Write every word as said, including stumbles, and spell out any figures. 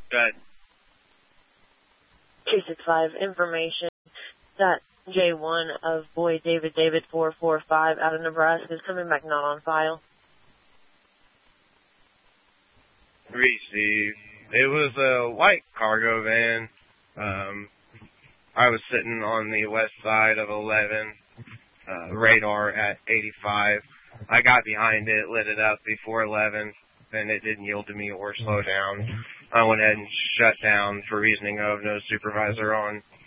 Good. two six five, information that J one of boy David David four four five out of Nebraska is coming back not on file. Received. It was a white cargo van. Um, I was sitting on the west side of eleven, uh, radar at eighty-five. I got behind it, lit it up before eleven, and it didn't yield to me or slow down. I went ahead and shut down for reasoning of no supervisor on.